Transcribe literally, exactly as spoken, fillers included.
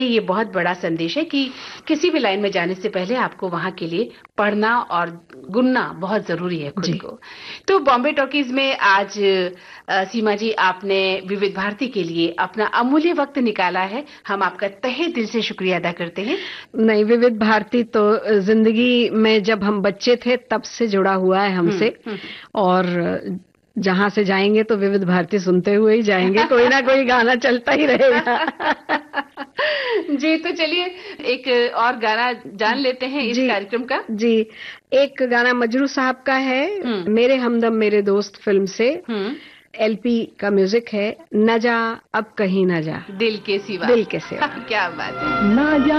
ये बहुत बड़ा संदेश है कि किसी भी लाइन में जाने से पहले आपको वहाँ के लिए पढ़ना और गुनना बहुत जरूरी है खुद को। तो बॉम्बे टॉकीज में आज अ, सीमा जी आपने विविध भारती के लिए अपना अमूल्य वक्त निकाला है। हम आपका तहे दिल से शुक्रिया अदा करते हैं। नहीं, विविध भारती तो जिंदगी में जब हम बच्चे थे तब से जुड़ा हुआ है हमसे, और जहाँ से जाएंगे तो विविध भारती सुनते हुए ही जाएंगे, कोई ना कोई गाना चलता ही रहेगा। जी, तो चलिए एक और गाना जान लेते हैं इस कार्यक्रम का। जी, एक गाना मजरू साहब का है, मेरे हमदम मेरे दोस्त फिल्म से। एलपी का म्यूजिक है, न जा अब कहीं न जा, दिल के सिवा। दिल के सिवा। क्या बात है। न जा